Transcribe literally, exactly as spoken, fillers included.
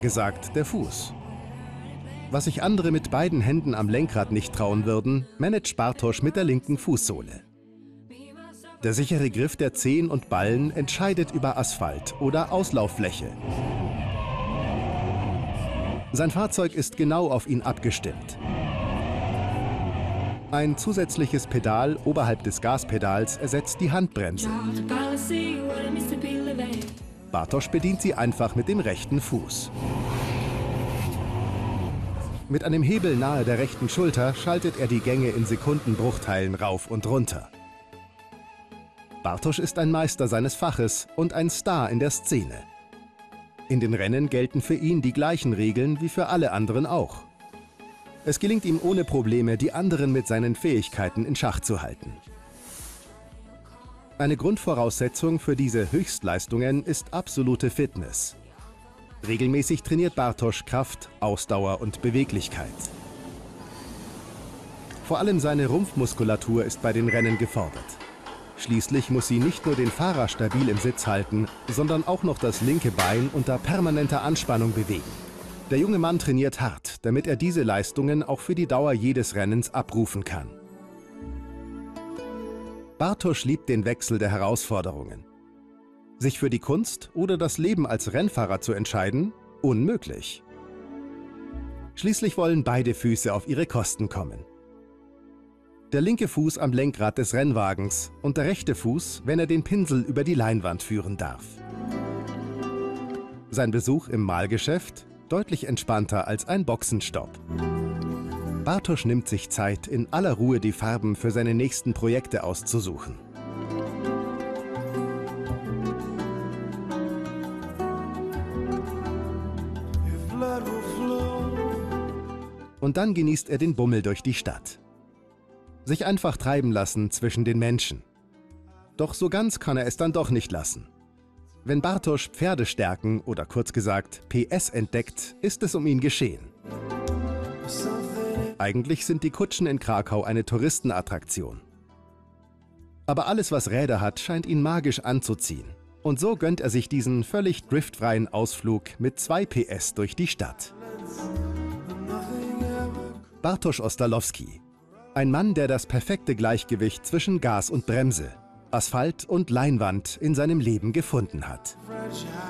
gesagt der Fuß. Was sich andere mit beiden Händen am Lenkrad nicht trauen würden, managt Bartosz mit der linken Fußsohle. Der sichere Griff der Zehen und Ballen entscheidet über Asphalt oder Auslauffläche. Sein Fahrzeug ist genau auf ihn abgestimmt. Ein zusätzliches Pedal oberhalb des Gaspedals ersetzt die Handbremse. Bartosz bedient sie einfach mit dem rechten Fuß. Mit einem Hebel nahe der rechten Schulter schaltet er die Gänge in Sekundenbruchteilen rauf und runter. Bartosz ist ein Meister seines Faches und ein Star in der Szene. In den Rennen gelten für ihn die gleichen Regeln wie für alle anderen auch. Es gelingt ihm ohne Probleme, die anderen mit seinen Fähigkeiten in Schach zu halten. Eine Grundvoraussetzung für diese Höchstleistungen ist absolute Fitness. Regelmäßig trainiert Bartosz Kraft, Ausdauer und Beweglichkeit. Vor allem seine Rumpfmuskulatur ist bei den Rennen gefordert. Schließlich muss sie nicht nur den Fahrer stabil im Sitz halten, sondern auch noch das linke Bein unter permanenter Anspannung bewegen. Der junge Mann trainiert hart, damit er diese Leistungen auch für die Dauer jedes Rennens abrufen kann. Bartosz liebt den Wechsel der Herausforderungen. Sich für die Kunst oder das Leben als Rennfahrer zu entscheiden? Unmöglich. Schließlich wollen beide Füße auf ihre Kosten kommen. Der linke Fuß am Lenkrad des Rennwagens und der rechte Fuß, wenn er den Pinsel über die Leinwand führen darf. Sein Besuch im Malgeschäft? Deutlich entspannter als ein Boxenstopp. Bartosz nimmt sich Zeit, in aller Ruhe die Farben für seine nächsten Projekte auszusuchen. Und dann genießt er den Bummel durch die Stadt. Sich einfach treiben lassen zwischen den Menschen. Doch so ganz kann er es dann doch nicht lassen. Wenn Bartosz Pferdestärken oder kurz gesagt P S entdeckt, ist es um ihn geschehen. Eigentlich sind die Kutschen in Krakau eine Touristenattraktion. Aber alles, was Räder hat, scheint ihn magisch anzuziehen. Und so gönnt er sich diesen völlig driftfreien Ausflug mit zwei P S durch die Stadt. Bartosz Ostalowski. Ein Mann, der das perfekte Gleichgewicht zwischen Gas und Bremse, Asphalt und Leinwand in seinem Leben gefunden hat.